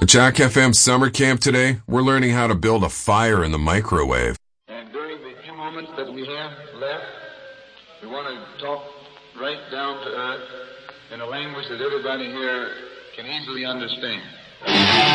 At Jack FM Summer Camp today, we're learning how to build a fire in the microwave. And during the few moments that we have left, we want to talk right down to earth in a language that everybody here can easily understand.